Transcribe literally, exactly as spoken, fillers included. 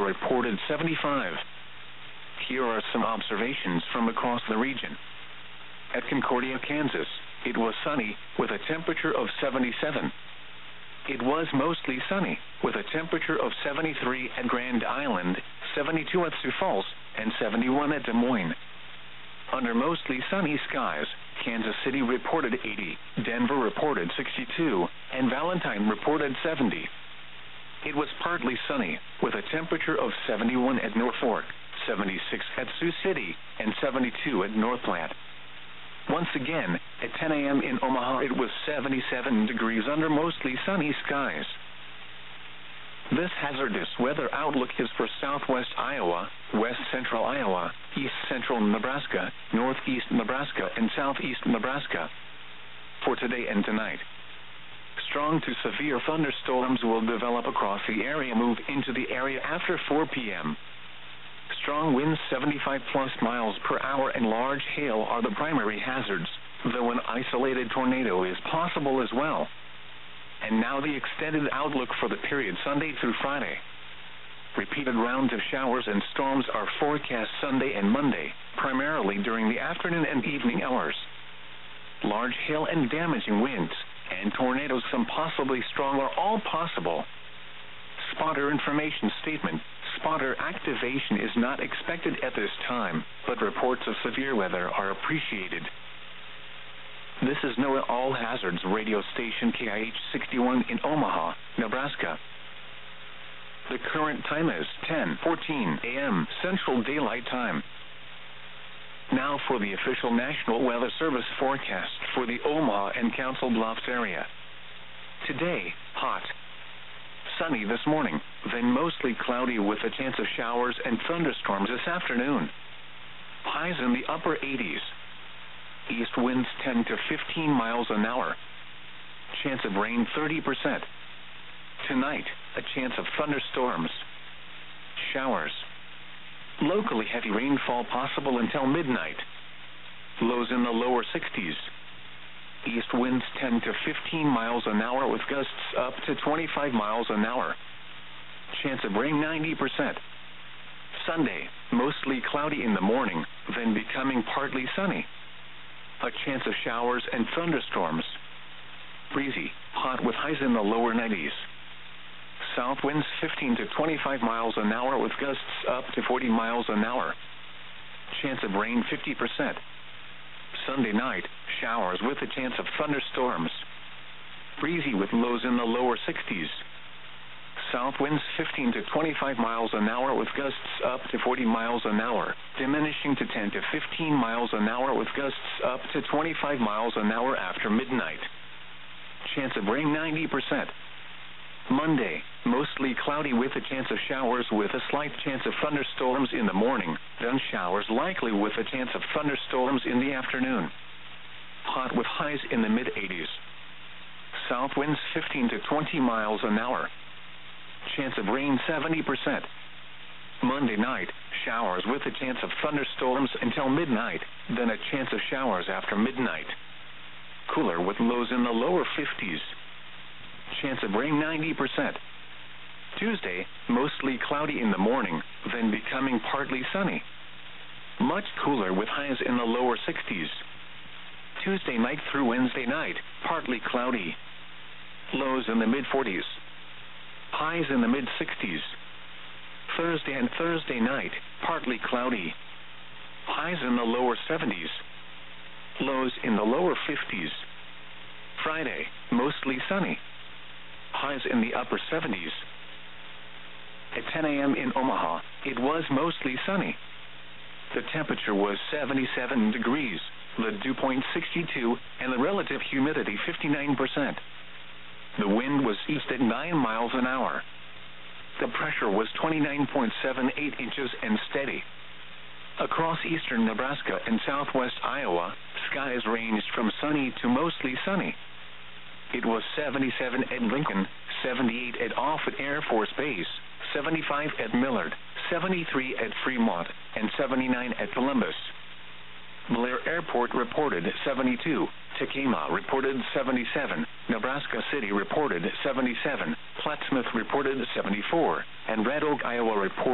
reported seventy-five. Here are some observations from across the region. At Concordia, Kansas, it was sunny, with a temperature of seventy-seven. It was mostly sunny, with a temperature of seventy-three at Grand Island, seventy-two at Sioux Falls, and seventy-one at Des Moines. Under mostly sunny skies, Kansas City reported eighty, Denver reported sixty-two, and Valentine reported seventy. It was partly sunny, with a temperature of seventy-one at Norfolk, seventy-six at Sioux City, and seventy-two at North Platte. Once again, at ten a m in Omaha it was seventy-seven degrees under mostly sunny skies. This hazardous weather outlook is for southwest Iowa, west central Iowa, east central Nebraska, northeast Nebraska, and southeast Nebraska. For today and tonight, strong to severe thunderstorms will develop across the area, move into the area after four p m Strong winds seventy-five plus miles per hour and large hail are the primary hazards, though an isolated tornado is possible as well. And now the extended outlook for the period Sunday through Friday. Repeated rounds of showers and storms are forecast Sunday and Monday, primarily during the afternoon and evening hours. Large hail and damaging winds, and tornadoes, some possibly strong, are all possible. Spotter information statement. Spotter activation is not expected at this time, but reports of severe weather are appreciated. This is NOAA All Hazards radio station K I H sixty-one in Omaha, Nebraska. The current time is ten fourteen a m Central Daylight Time. Now for the official National Weather Service forecast for the Omaha and Council Bluffs area. Today, hot. Sunny this morning, then mostly cloudy with a chance of showers and thunderstorms this afternoon. Highs in the upper eighties. East winds ten to fifteen miles an hour. Chance of rain thirty percent. Tonight, a chance of thunderstorms. Showers. Locally heavy rainfall possible until midnight. Lows in the lower sixties. East winds ten to fifteen miles an hour with gusts up to twenty-five miles an hour. Chance of rain ninety percent. Sunday, mostly cloudy in the morning, then becoming partly sunny. A chance of showers and thunderstorms. Breezy, hot with highs in the lower nineties. South winds fifteen to twenty-five miles an hour with gusts up to forty miles an hour. Chance of rain fifty percent. Sunday night, showers with a chance of thunderstorms. Breezy with lows in the lower sixties. South winds fifteen to twenty-five miles an hour with gusts up to forty miles an hour, diminishing to ten to fifteen miles an hour with gusts up to twenty-five miles an hour after midnight. Chance of rain ninety percent. Monday, mostly cloudy with a chance of showers with a slight chance of thunderstorms in the morning, then showers likely with a chance of thunderstorms in the afternoon. Hot with highs in the mid eighties. South winds fifteen to twenty miles an hour. Chance of rain seventy percent. Monday night, showers with a chance of thunderstorms until midnight, then a chance of showers after midnight. Cooler with lows in the lower fifties. Chance of rain ninety percent. Tuesday, mostly cloudy in the morning, then becoming partly sunny. Much cooler with highs in the lower sixties. Tuesday night through Wednesday night, partly cloudy. Lows in the mid forties. Highs in the mid sixties. Thursday and Thursday night, partly cloudy. Highs in the lower seventies. Lows in the lower fifties. Friday, mostly sunny. Highs in the upper seventies. At ten a m in Omaha, it was mostly sunny. The temperature was seventy-seven degrees, the dew point sixty-two, and the relative humidity fifty-nine percent. The wind was east at nine miles an hour. The pressure was twenty-nine point seven eight inches and steady. Across eastern Nebraska and southwest Iowa, skies ranged from sunny to mostly sunny. It was seventy-seven at Lincoln, seventy-eight at Offutt Air Force Base, seventy-five at Millard, seventy-three at Fremont, and seventy-nine at Columbus. Blair Airport reported seventy-two, Tacoma reported seventy-seven, Nebraska City reported seventy-seven, Plattsmouth reported seventy-four, and Red Oak, Iowa reported